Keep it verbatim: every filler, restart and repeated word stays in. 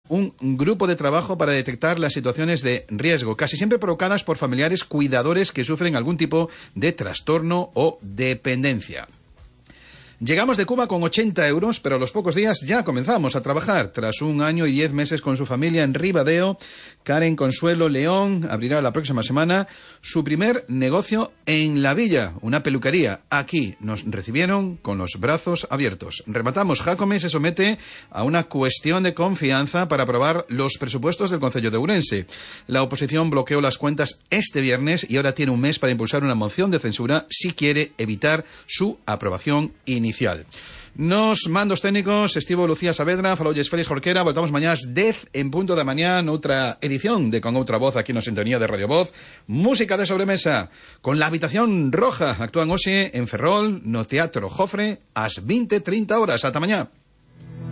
un grupo de trabajo para detectar las situaciones de riesgo, casi siempre provocadas por familiares cuidadores que sufren algún tipo de trastorno o dependencia. Llegamos de Cuba con ochenta euros, pero a los pocos días ya comenzamos a trabajar. Tras un año y diez meses con su familia en Ribadeo, Karen Consuelo León abrirá la próxima semana su primer negocio en la villa, una peluquería. Aquí nos recibieron con los brazos abiertos. Rematamos, Jacome se somete a una cuestión de confianza para aprobar los presupuestos del Concello de Ourense. La oposición bloqueó las cuentas este viernes y ahora tiene un mes para impulsar una moción de censura si quiere evitar su aprobación inicial. Inicial. Nos mandos técnicos, Estivo Lucía Saavedra, falolles Félix Jorquera, voltamos mañana dez en punto de mañana, outra edición de Con Outra Voz aquí na sintonía de Radio Voz, música de sobremesa, con la Habitación Roja, actúan hoxe en Ferrol, no Teatro Jofre, ás veinte e trinta horas, ata mañá.